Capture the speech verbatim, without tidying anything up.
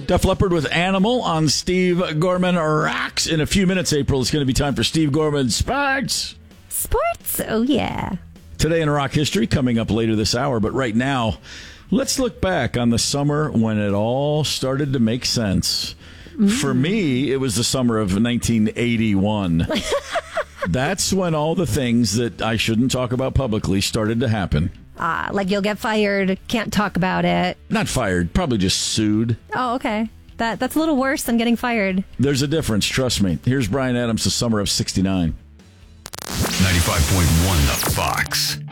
Def Leppard with Animal on Steve Gorman Rocks. In a few minutes, April, it's going to be time for Steve Gorman Sports. Sports? Oh, yeah. Today in rock history, coming up later this hour. But right now, let's look back on the summer when it all started to make sense. Mm. For me, it was the summer of nineteen eighty-one. That's when all the things that I shouldn't talk about publicly started to happen. Uh, like you'll get fired, can't talk about it. Not fired, probably just sued. Oh, okay. That That's a little worse than getting fired. There's a difference, trust me. Here's Bryan Adams, the summer of sixty-nine. ninety-five point one The Fox.